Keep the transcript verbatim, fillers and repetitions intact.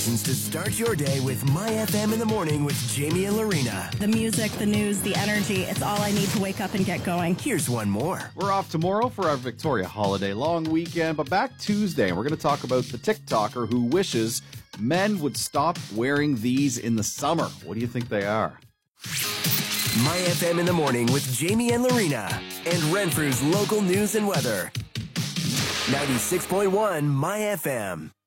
reasons to start your day with My F M in the morning with Jamie and Lorena. The music, the news, the energy, it's all I need to wake up and get going. Here's one more. We're off tomorrow for our Victoria holiday long weekend, but back Tuesday, and we're going to talk about the TikToker who wishes men would stop wearing these in the summer. What do you think they are? My F M in the morning with Jamie and Lorena and Renfrew's local news and weather. ninety-six point one My F M.